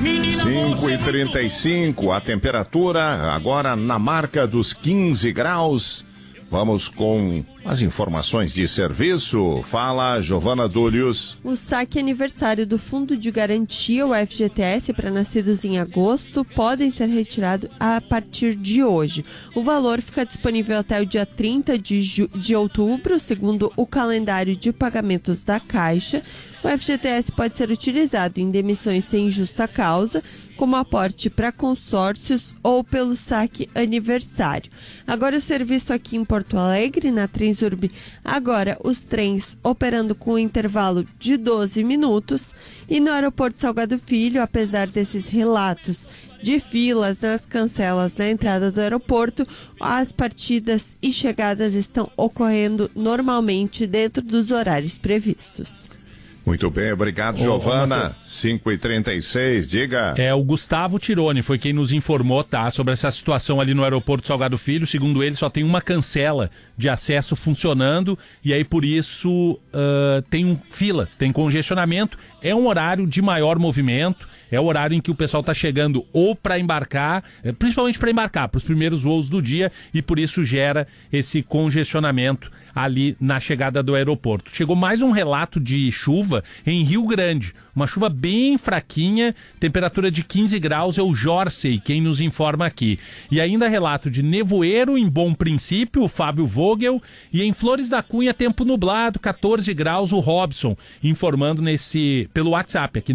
5h35, a temperatura agora na marca dos 15 graus. Vamos com as informações de serviço. Fala, Giovana Dúlios. O saque aniversário do Fundo de Garantia, o FGTS, para nascidos em agosto, podem ser retirados a partir de hoje. O valor fica disponível até o dia 30 de outubro, segundo o calendário de pagamentos da Caixa. O FGTS pode ser utilizado em demissões sem justa causa, como aporte para consórcios ou pelo saque aniversário. Agora o serviço aqui em Porto Alegre, na Transurb, agora os trens operando com um intervalo de 12 minutos e no aeroporto Salgado Filho, apesar desses relatos de filas nas cancelas na entrada do aeroporto, as partidas e chegadas estão ocorrendo normalmente dentro dos horários previstos. Muito bem, obrigado, Giovana. 5h36, diga. O Gustavo Tironi foi quem nos informou, sobre essa situação ali no aeroporto Salgado Filho. Segundo ele, só tem uma cancela de acesso funcionando e aí por isso tem fila, tem congestionamento. É um horário de maior movimento, é o horário em que o pessoal está chegando ou para embarcar, principalmente para embarcar, para os primeiros voos do dia, e por isso gera esse congestionamento ali na chegada do aeroporto. Chegou mais um relato de chuva em Rio Grande, uma chuva bem fraquinha, temperatura de 15 graus, é o Jorsey quem nos informa aqui. E ainda relato de nevoeiro em Bom Princípio, o Fábio Vogel, e em Flores da Cunha, tempo nublado, 14 graus, o Robson, informando pelo WhatsApp aqui,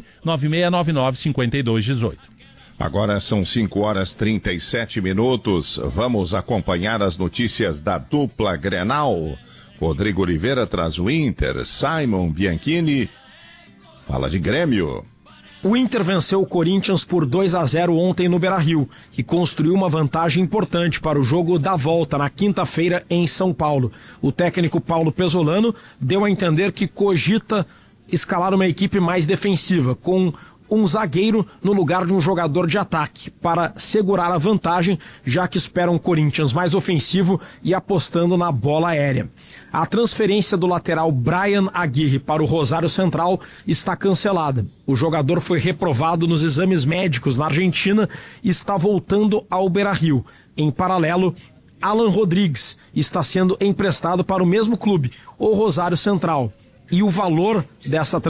996995218. Agora são 5h37. Vamos acompanhar as notícias da dupla Grenal. Rodrigo Oliveira traz o Inter, Simon Bianchini fala de Grêmio. O Inter venceu o Corinthians por 2-0 ontem no Beira-Rio e construiu uma vantagem importante para o jogo da volta na quinta-feira em São Paulo. O técnico Paulo Pesolano deu a entender que cogita escalar uma equipe mais defensiva, com um zagueiro no lugar de um jogador de ataque, para segurar a vantagem, já que espera um Corinthians mais ofensivo e apostando na bola aérea. A transferência do lateral Brian Aguirre para o Rosário Central está cancelada. O jogador foi reprovado nos exames médicos na Argentina e está voltando ao Beira-Rio. Em paralelo, Alan Rodrigues está sendo emprestado para o mesmo clube, o Rosário Central. E o valor dessa